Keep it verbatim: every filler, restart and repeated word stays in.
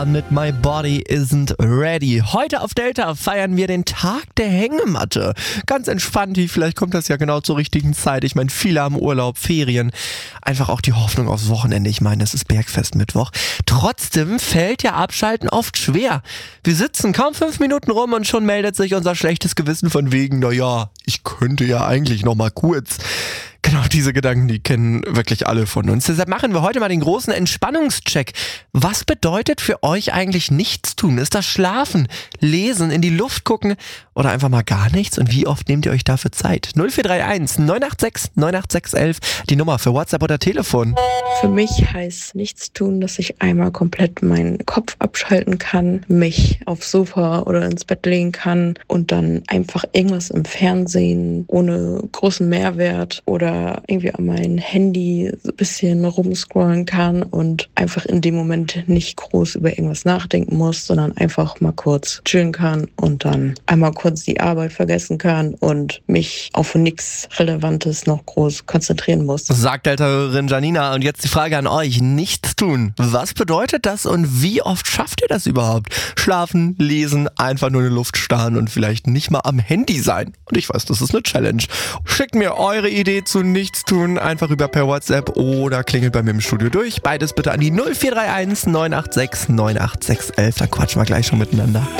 Mit My Body Isn't Ready. Heute auf Delta feiern wir den Tag der Hängematte. Ganz entspannt, vielleicht kommt das ja genau zur richtigen Zeit. Ich meine, viele haben Urlaub, Ferien. Einfach auch die Hoffnung aufs Wochenende. Ich meine, es ist Bergfest Mittwoch. Trotzdem fällt ja Abschalten oft schwer. Wir sitzen kaum fünf Minuten rum und schon meldet sich unser schlechtes Gewissen von wegen, naja, ich könnte ja eigentlich noch mal kurz. Genau, diese Gedanken, die kennen wirklich alle von uns. Deshalb machen wir heute mal den großen Entspannungscheck. Was bedeutet für euch eigentlich nichts tun? Ist das Schlafen, Lesen, in die Luft gucken oder einfach mal gar nichts? Und wie oft nehmt ihr euch dafür Zeit? null vier drei eins neun acht sechs neun acht sechs eins eins, die Nummer für WhatsApp oder Telefon. Für mich heißt nichts tun, dass ich einmal komplett meinen Kopf abschalten kann, mich aufs Sofa oder ins Bett legen kann und dann einfach irgendwas im Fernsehen ohne großen Mehrwert oder irgendwie an mein Handy so ein bisschen rumscrollen kann und einfach in dem Moment nicht groß über irgendwas nachdenken muss, sondern einfach mal kurz chillen kann und dann einmal kurz die Arbeit vergessen kann und mich auf nichts Relevantes noch groß konzentrieren muss. Sagt Delta-Hörerin Janina. Und jetzt die Frage an euch. Nichts tun. Was bedeutet das und wie oft schafft ihr das überhaupt? Schlafen, lesen, einfach nur in die Luft starren und vielleicht nicht mal am Handy sein. Und ich weiß, das ist eine Challenge. Schickt mir eure Idee zu nichts tun, einfach über per WhatsApp oder klingelt bei mir im Studio durch. Beides bitte an die null vier drei eins neun acht sechs neun acht sechs eins eins. Da quatschen wir gleich schon miteinander.